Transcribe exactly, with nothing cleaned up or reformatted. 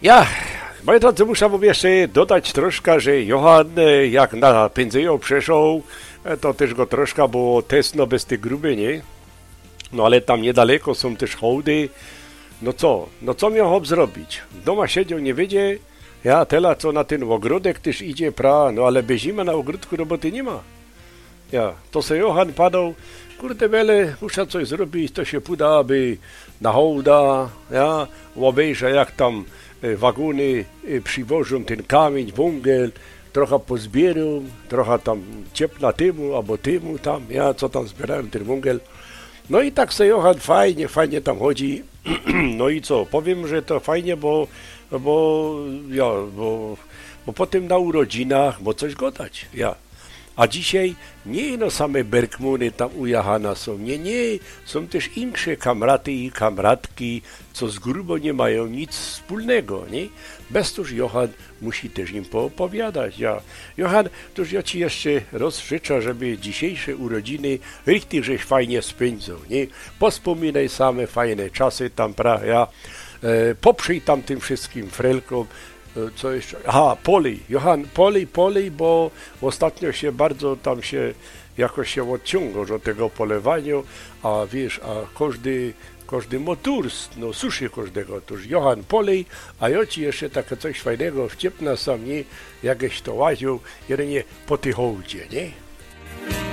Ja, moi drodzy, muszę wam jeszcze dodać troszkę, że Johan jak na pensyję przeszł, to też go troszkę było tesno bez tej gruby, nie? No ale tam niedaleko są też hołdy. No co? No co miał zrobić? Doma siedział, nie wiedzie, ja tela co na ten ogródek też idzie, pra, no ale bez zima na ogródku roboty nie ma. Ja, to se Johan padał, kurde wele, muszę coś zrobić, to się puda, aby na hołda, ja, obejrzę jak tam wagony przywożą ten kamień, węgiel, trochę pozbierą, trochę tam ciepła tymu, albo tymu tam, ja, co tam zbierają ten węgiel. No i tak se Johan fajnie, fajnie tam chodzi. No i co, powiem, że to fajnie, bo, bo, ja, bo, bo potem na urodzinach, bo coś godać, ja. A dzisiaj nie no same Bergmuny tam u Johana są, nie, nie, są też inne kamraty i kamratki, co z grubo nie mają nic wspólnego, nie? Bez toż Johan musi też im poopowiadać. Ja, Johan, toż ja ci jeszcze raz życzę, żeby dzisiejsze urodziny richtig żeś fajnie spędzał, nie? Pospominaj same fajne czasy tam, pra, ja, e, poprzyj tam tym wszystkim frelkom. Co jeszcze? Aha, polej. Johan, polej, polej, bo ostatnio się bardzo tam się jakoś się odciągał do tego polewania, a wiesz, a każdy, każdy motor, no suszy każdego. Toż Johan, polej, a ja ci jeszcze takie coś fajnego wciepna sam, nie? Jakieś to łaził, jedynie po tej hołdzie, nie?